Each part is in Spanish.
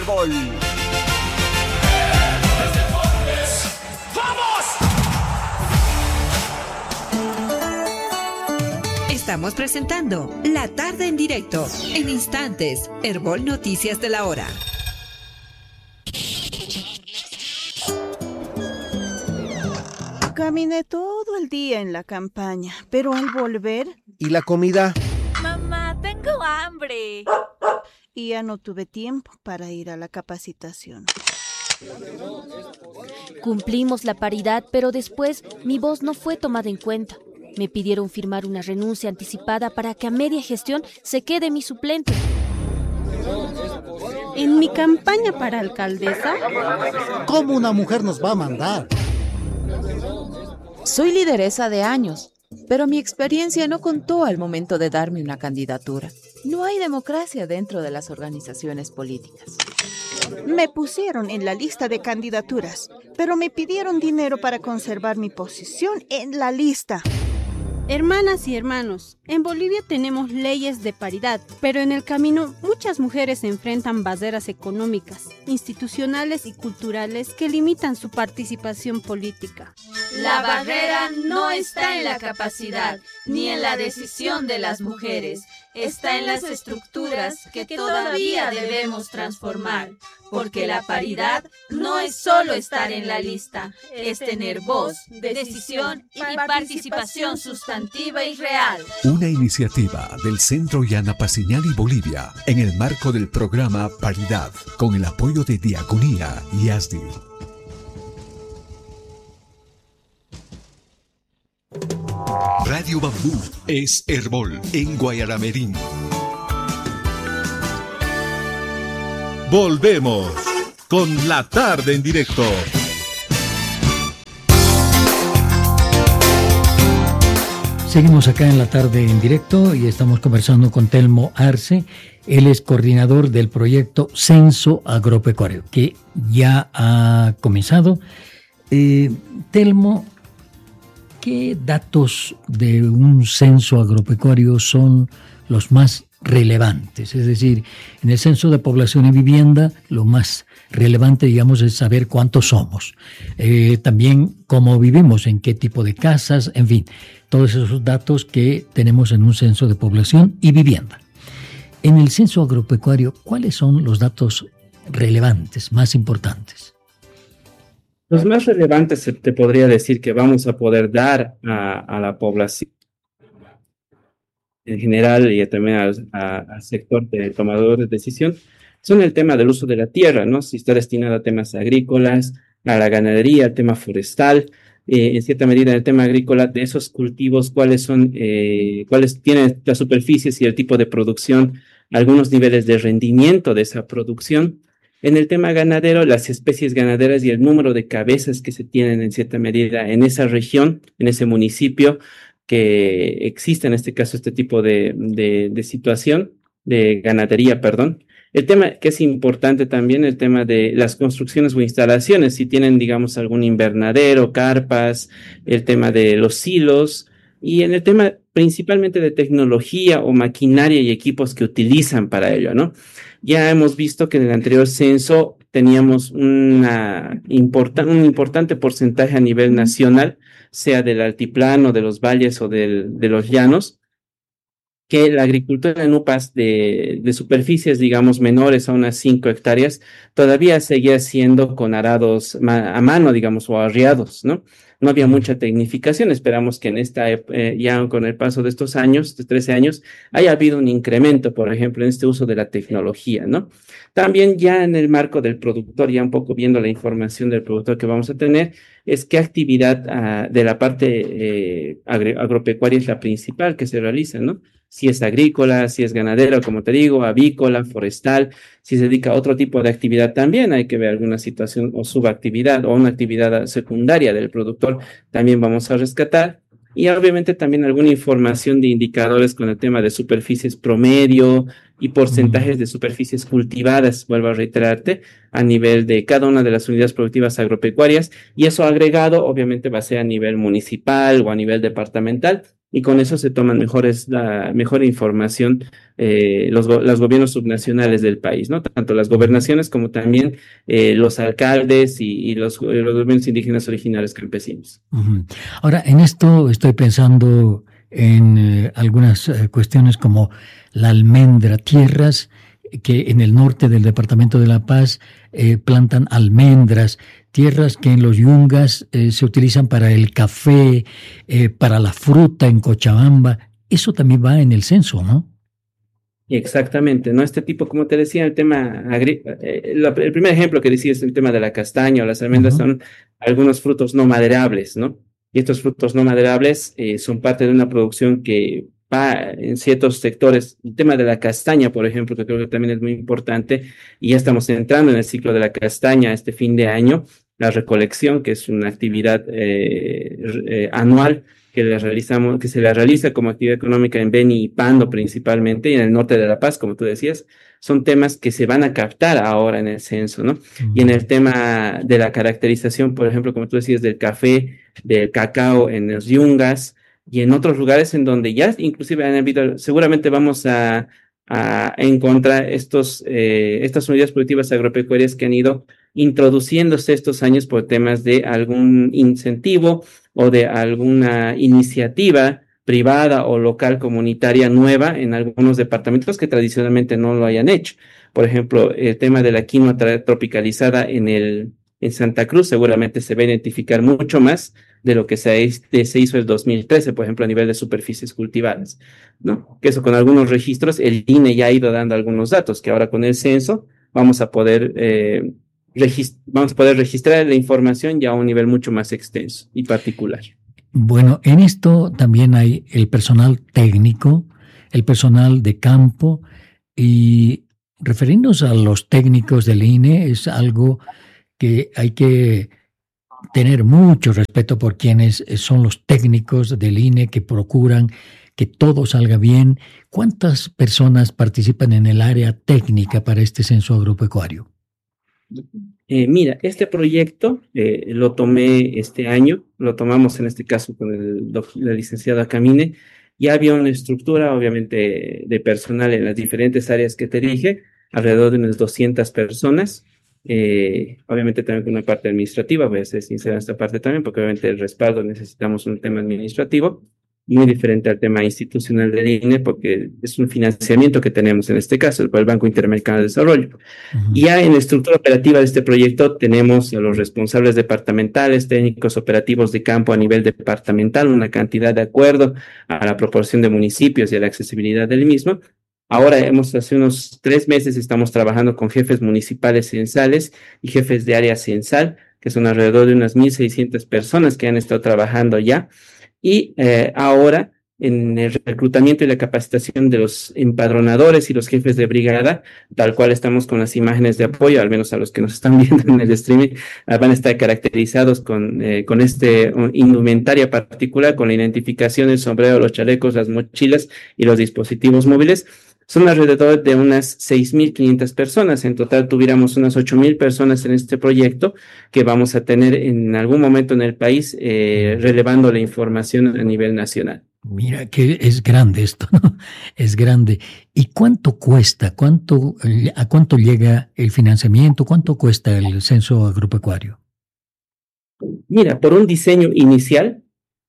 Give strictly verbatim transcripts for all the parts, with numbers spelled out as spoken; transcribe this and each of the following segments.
Herbol. Estamos presentando La Tarde en Directo. En instantes, Herbol Noticias de la Hora. Caminé todo el día en la campaña, pero al volver... ¿Y la comida? Mamá, tengo hambre. Y ya no tuve tiempo para ir a la capacitación. Cumplimos la paridad, pero después mi voz no fue tomada en cuenta. Me pidieron firmar una renuncia anticipada para que a media gestión se quede mi suplente. En mi campaña para alcaldesa... ¿Cómo una mujer nos va a mandar? Soy lideresa de años, pero mi experiencia no contó al momento de darme una candidatura. No hay democracia dentro de las organizaciones políticas. Me pusieron en la lista de candidaturas, pero me pidieron dinero para conservar mi posición en la lista. Hermanas y hermanos, en Bolivia tenemos leyes de paridad, pero en el camino muchas mujeres enfrentan barreras económicas, institucionales y culturales que limitan su participación política. La barrera no está en la capacidad ni en la decisión de las mujeres, está en las estructuras que todavía debemos transformar, porque la paridad no es solo estar en la lista, es tener voz, decisión y participación sustantiva y real. Una iniciativa del Centro Yana Paciñani Bolivia en el marco del programa Paridad, con el apoyo de Diaconía y A S D I. Radio Bambú es Herbol en Guayaramerín. Volvemos con La Tarde en Directo. Seguimos acá en La Tarde en Directo y estamos conversando con Telmo Arce. Él es coordinador del proyecto Censo Agropecuario, que ya ha comenzado. Eh, Telmo, ¿qué datos de un censo agropecuario son los más relevantes? Es decir, en el censo de población y vivienda, lo más relevante, digamos, es saber cuántos somos. Eh, también cómo vivimos, en qué tipo de casas, en fin, todos esos datos que tenemos en un censo de población y vivienda. En el censo agropecuario, ¿cuáles son los datos relevantes, más importantes? Los más relevantes te podría decir que vamos a poder dar a, a la población en general y también al, a, al sector de tomadores de decisión son el tema del uso de la tierra, ¿no? Si está destinado a temas agrícolas, a la ganadería, al tema forestal, eh, en cierta medida el tema agrícola de esos cultivos, cuáles son, eh, cuáles tienen las superficies y el tipo de producción, algunos niveles de rendimiento de esa producción. En el tema ganadero, las especies ganaderas y el número de cabezas que se tienen en cierta medida en esa región, en ese municipio, que existe en este caso este tipo de, de, de situación, de ganadería, perdón. El tema que es importante también, el tema de las construcciones o instalaciones, si tienen, digamos, algún invernadero, carpas, el tema de los silos, y en el tema principalmente de tecnología o maquinaria y equipos que utilizan para ello, ¿no? Ya hemos visto que en el anterior censo teníamos una importa- un importante porcentaje a nivel nacional, sea del altiplano, de los valles o del, de los llanos, que la agricultura en U P A S de, de superficies, digamos, menores a unas cinco hectáreas, todavía seguía siendo con arados ma- a mano, digamos, o arriados, ¿no? No había mucha tecnificación. Esperamos que en esta, eh, ya con el paso de estos años, de trece años, haya habido un incremento, por ejemplo, en este uso de la tecnología, ¿no? También ya en el marco del productor, ya un poco viendo la información del productor que vamos a tener, es qué actividad uh, de la parte eh, agri- agropecuaria es la principal que se realiza, ¿no? Si es agrícola, si es ganadero, como te digo, avícola, forestal, si se dedica a otro tipo de actividad también hay que ver alguna situación o subactividad o una actividad secundaria del productor, también vamos a rescatar. Y obviamente también alguna información de indicadores con el tema de superficies promedio y porcentajes de superficies cultivadas, vuelvo a reiterarte, a nivel de cada una de las unidades productivas agropecuarias, y eso agregado obviamente va a ser a nivel municipal o a nivel departamental, y con eso se toman mejores, la mejor información eh, los, los gobiernos subnacionales del país, ¿no? Tanto las gobernaciones como también eh, los alcaldes y, y los, los gobiernos indígenas originarios campesinos. Uh-huh. Ahora, en esto estoy pensando en eh, algunas eh, cuestiones como la almendra, tierras que en el norte del departamento de La Paz eh, plantan almendras, tierras que en los yungas eh, se utilizan para el café, eh, para la fruta en Cochabamba. Eso también va en el censo, ¿no? Exactamente, ¿no? Este tipo, como te decía, el tema, agri eh, la, el primer ejemplo que decía es el tema de la castaña o las almendras, uh-huh. son algunos frutos no maderables, ¿no? Y estos frutos no maderables eh, son parte de una producción que va en ciertos sectores. El tema de la castaña, por ejemplo, que creo que también es muy importante, y ya estamos entrando en el ciclo de la castaña este fin de año, la recolección, que es una actividad eh, eh, anual que, la realizamos, que se la realiza como actividad económica en Beni y Pando principalmente, y en el norte de La Paz, como tú decías, son temas que se van a captar ahora en el censo, ¿no? Uh-huh. Y en el tema de la caracterización, por ejemplo, como tú decías, del café, del cacao en los yungas, y en otros lugares en donde ya inclusive han habido, seguramente vamos a, a encontrar estos, eh, estas unidades productivas agropecuarias que han ido introduciéndose estos años por temas de algún incentivo o de alguna iniciativa privada o local comunitaria nueva en algunos departamentos que tradicionalmente no lo hayan hecho. Por ejemplo, el tema de la quinoa tropicalizada en el en Santa Cruz seguramente se va a identificar mucho más de lo que se, se hizo el dos mil trece, por ejemplo, a nivel de superficies cultivadas, ¿no? Que eso con algunos registros, el I N E ya ha ido dando algunos datos, que ahora con el censo vamos a poder, eh, regist- vamos a poder registrar la información ya a un nivel mucho más extenso y particular. Bueno, en esto también hay el personal técnico, el personal de campo, y referirnos a los técnicos del I N E es algo que hay que tener mucho respeto por quienes son los técnicos del I N E que procuran que todo salga bien. ¿Cuántas personas participan en el área técnica para este censo agropecuario? Eh, mira, este proyecto eh, lo tomé este año, lo tomamos en este caso con el, la licenciada Camine. Ya había una estructura, obviamente, de personal en las diferentes áreas que te dije, alrededor de unas doscientas personas. Eh, obviamente también con una parte administrativa, voy a ser sincero en esta parte también, porque obviamente el respaldo necesitamos un tema administrativo, muy diferente al tema institucional del I N E, porque es un financiamiento que tenemos en este caso, el Banco Interamericano de Desarrollo. Uh-huh. Y ya en la estructura operativa de este proyecto tenemos a los responsables departamentales, técnicos operativos de campo a nivel departamental, una cantidad de acuerdo a la proporción de municipios y a la accesibilidad del mismo. Ahora hemos, hace unos tres meses, estamos trabajando con jefes municipales censales y jefes de área censal, que son alrededor de unas mil seiscientas personas que han estado trabajando ya. Y eh, ahora, en el reclutamiento y la capacitación de los empadronadores y los jefes de brigada, tal cual estamos con las imágenes de apoyo, al menos a los que nos están viendo en el streaming, van a estar caracterizados con, eh, con este indumentaria particular, con la identificación, el sombrero, los chalecos, las mochilas y los dispositivos móviles. Son alrededor de unas seis mil quinientas personas. En total tuviéramos unas ocho mil personas en este proyecto que vamos a tener en algún momento en el país eh, relevando la información a nivel nacional. Mira que es grande esto, ¿no? Es grande. ¿Y cuánto cuesta? ¿Cuánto, ¿A cuánto llega el financiamiento? ¿Cuánto cuesta el censo agropecuario? Mira, por un diseño inicial,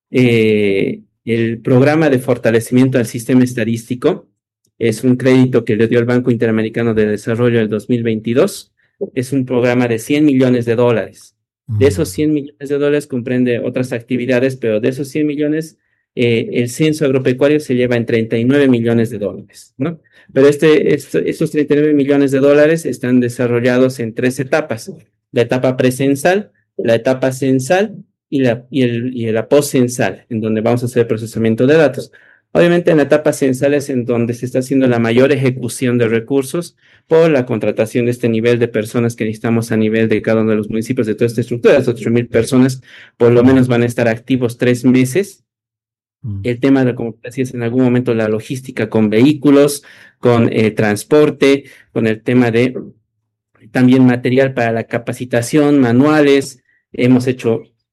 eh, el programa de fortalecimiento del sistema estadístico es un crédito que le dio el Banco Interamericano de Desarrollo el dos mil veintidós. Es un programa de cien millones de dólares. De esos cien millones de dólares comprende otras actividades, pero de esos cien millones, eh, el censo agropecuario se lleva en treinta y nueve millones de dólares, ¿no? Pero este, este, estos treinta y nueve millones de dólares están desarrollados en tres etapas. La etapa precensal, la etapa censal y la, y el, y la postcensal, en donde vamos a hacer el procesamiento de datos. Obviamente en la etapa censal es en donde se está haciendo la mayor ejecución de recursos por la contratación de este nivel de personas que necesitamos a nivel de cada uno de los municipios de toda esta estructura. Las ocho mil personas por lo menos van a estar activos tres meses. El tema de, como decías, en algún momento la logística con vehículos, con eh, transporte, con el tema de también material para la capacitación, manuales. Hemos hecho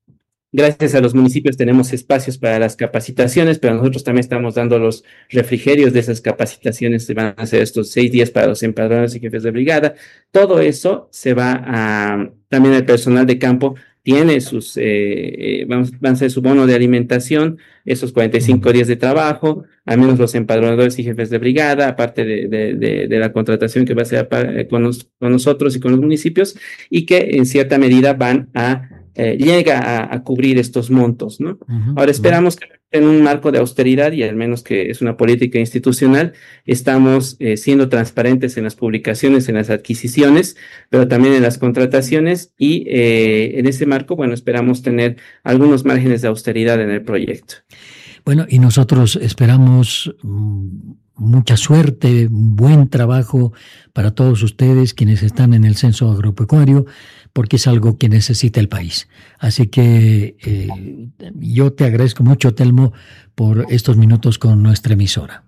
Gracias a los municipios tenemos espacios para las capacitaciones, pero nosotros también estamos dando los refrigerios de esas capacitaciones. Se van a hacer estos seis días para los empadronados y jefes de brigada. Todo eso se va a, también el personal de campo tiene sus, eh, van, van a ser su bono de alimentación, esos cuarenta y cinco días de trabajo, al menos los empadronadores y jefes de brigada, aparte de, de, de, de la contratación que va a ser con, nos, con nosotros y con los municipios, y que en cierta medida van a Eh, llega a, a cubrir estos montos, ¿no? Uh-huh. Ahora esperamos que en un marco de austeridad, y al menos que es una política institucional, estamos eh, siendo transparentes en las publicaciones, en las adquisiciones, pero también en las contrataciones, y eh, en ese marco, bueno, esperamos tener algunos márgenes de austeridad en el proyecto. Bueno, y nosotros esperamos mmm, mucha suerte, buen trabajo para todos ustedes quienes están en el censo agropecuario, porque es algo que necesita el país. Así que eh, yo te agradezco mucho, Telmo, por estos minutos con nuestra emisora.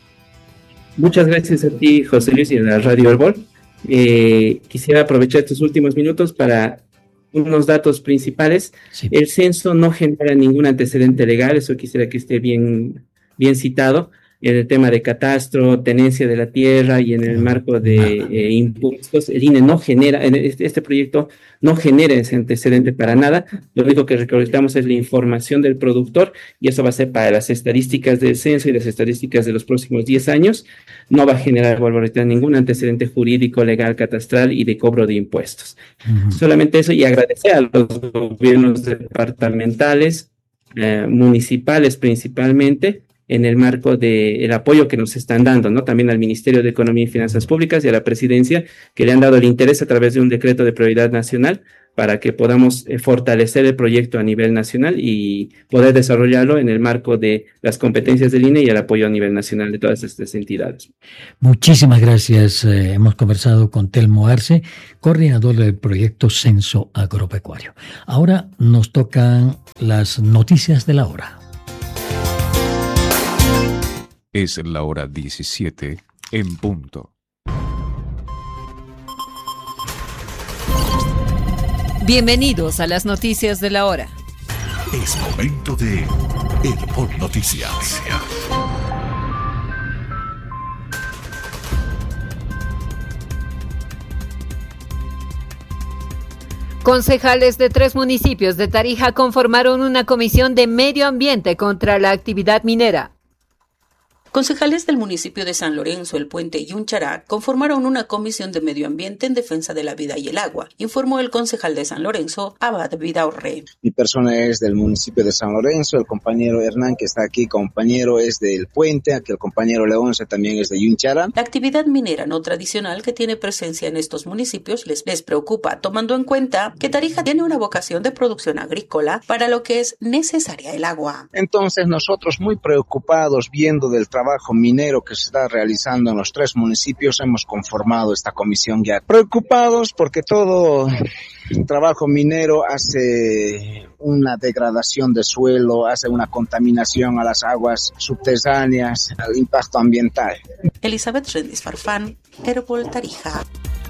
Muchas gracias a ti, José Luis, y a la Radio Herbol. Eh, quisiera aprovechar estos últimos minutos para unos datos principales. Sí. El censo no genera ningún antecedente legal, eso quisiera que esté bien, bien citado. En el tema de catastro, tenencia de la tierra y en el marco de eh, impuestos, el I N E no genera, este, este proyecto no genera ese antecedente para nada. Lo único que recolectamos es la información del productor, y eso va a ser para las estadísticas del censo y las estadísticas de los próximos diez años. No va a generar, vuelvo a reiterar, ningún antecedente jurídico, legal, catastral y de cobro de impuestos. Uh-huh. Solamente eso, y agradecer a los gobiernos departamentales, eh, municipales principalmente, en el marco del apoyo que nos están dando, ¿no? También al Ministerio de Economía y Finanzas Públicas y a la Presidencia, que le han dado el interés a través de un decreto de prioridad nacional para que podamos eh, fortalecer el proyecto a nivel nacional y poder desarrollarlo en el marco de las competencias del I N E y el apoyo a nivel nacional de todas estas entidades. Muchísimas gracias. Eh, hemos conversado con Telmo Arce, coordinador del proyecto Censo Agropecuario. Ahora nos tocan las noticias de la hora. Es la hora diecisiete en punto. Bienvenidos a las noticias de la hora. Es momento de Herbol Noticias. Concejales de tres municipios de Tarija conformaron una comisión de medio ambiente contra la actividad minera. Concejales del municipio de San Lorenzo, El Puente y Hunchará conformaron una comisión de medio ambiente en defensa de la vida y el agua, informó el concejal de San Lorenzo, Abad Vidaurre. Mi persona es del municipio de San Lorenzo, el compañero Hernán que está aquí, compañero es del Puente, aquí el compañero Leonce también es de Hunchará. La actividad minera no tradicional que tiene presencia en estos municipios les, les preocupa, tomando en cuenta que Tarija tiene una vocación de producción agrícola para lo que es necesaria el agua. Entonces nosotros muy preocupados viendo del trabajo trabajo minero que se está realizando en los tres municipios, hemos conformado esta comisión ya. Preocupados porque todo trabajo minero hace una degradación de suelo, hace una contaminación a las aguas subterráneas, al impacto ambiental. Elizabeth Rendis Farfán, Herbol Tarija.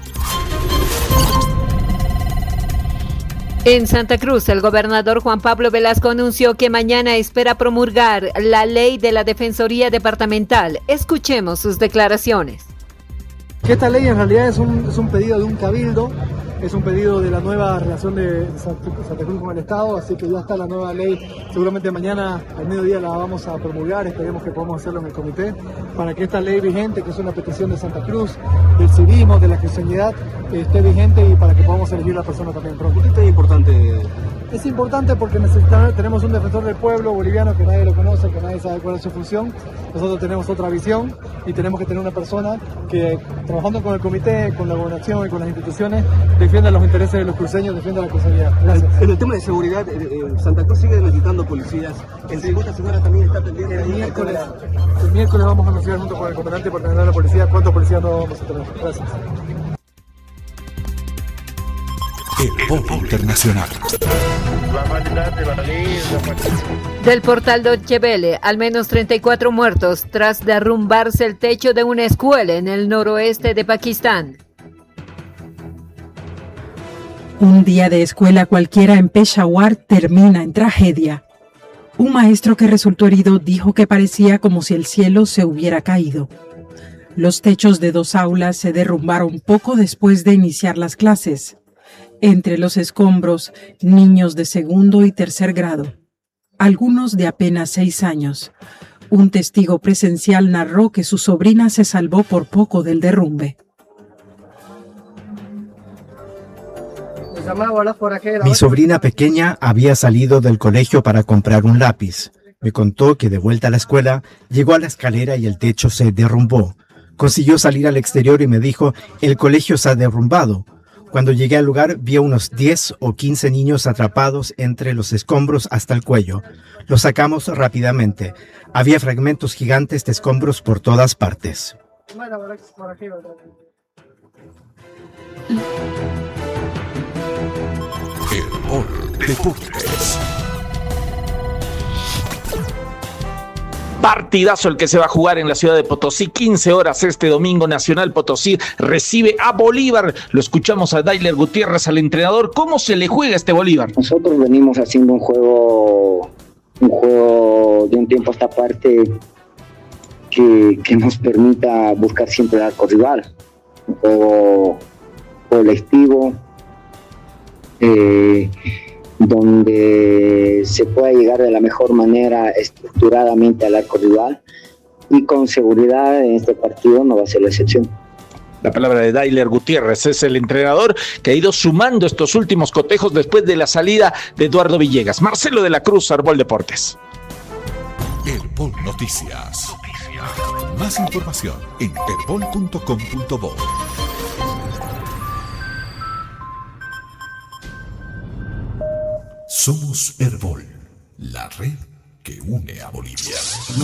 En Santa Cruz, el gobernador Juan Pablo Velasco anunció que mañana espera promulgar la ley de la Defensoría Departamental. Escuchemos sus declaraciones. Esta ley en realidad es un, es un pedido de un cabildo, es un pedido de la nueva relación de Santa Cruz con el Estado, así que ya está la nueva ley. Seguramente mañana al mediodía la vamos a promulgar, esperemos que podamos hacerlo en el comité, para que esta ley vigente, que es una petición de Santa Cruz, del civismo, de la cristianidad, esté vigente y para que podamos elegir la persona también. Pero ¿por qué es importante? Es importante porque necesitamos, tenemos un defensor del pueblo boliviano que nadie lo conoce, que nadie sabe cuál es su función. Nosotros tenemos otra visión y tenemos que tener una persona que, trabajando con el comité, con la gobernación y con las instituciones, defienda los intereses de los cruceños, defienda la cruceñía. Gracias. En el tema de seguridad, eh, eh, Santa Cruz sigue necesitando policías. ¿El segunda señora también está pendiente? El miércoles, el miércoles vamos a anunciar junto con el comandante por tener la policía cuántos policías no vamos a tener. Gracias. Herbol Internacional. Del portal Deutsche Welle, al menos treinta y cuatro muertos tras derrumbarse el techo de una escuela en el noroeste de Pakistán. Un día de escuela cualquiera en Peshawar termina en tragedia. Un maestro que resultó herido dijo que parecía como si el cielo se hubiera caído. Los techos de dos aulas se derrumbaron poco después de iniciar las clases. Entre los escombros, niños de segundo y tercer grado, algunos de apenas seis años. Un testigo presencial narró que su sobrina se salvó por poco del derrumbe. Mi sobrina pequeña había salido del colegio para comprar un lápiz. Me contó que de vuelta a la escuela, llegó a la escalera y el techo se derrumbó. Consiguió salir al exterior y me dijo, el colegio se ha derrumbado. Cuando llegué al lugar, vi a unos diez o quince niños atrapados entre los escombros hasta el cuello. Los sacamos rápidamente. Había fragmentos gigantes de escombros por todas partes. Herbol Deportes. Partidazo el que se va a jugar en la ciudad de Potosí, quince horas este domingo. Nacional Potosí recibe a Bolívar. Lo escuchamos a Dailer Gutiérrez, al entrenador. ¿Cómo se le juega a este Bolívar? Nosotros venimos haciendo un juego, un juego de un tiempo a esta parte que, que nos permita buscar siempre el arco rival. Un juego colectivo, eh, donde se pueda llegar de la mejor manera estructuradamente al arco rival, y con seguridad en este partido no va a ser la excepción. La palabra de Dailer Gutiérrez, es el entrenador que ha ido sumando estos últimos cotejos después de la salida de Eduardo Villegas. Marcelo de la Cruz, Herbol Deportes. Herbol Noticias. Noticias. Más información en herbol punto com punto bo. Somos Herbol, la red que une a Bolivia.